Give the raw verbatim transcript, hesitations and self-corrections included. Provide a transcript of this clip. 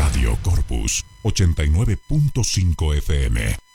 Radio Corpus ochenta y nueve punto cinco F M.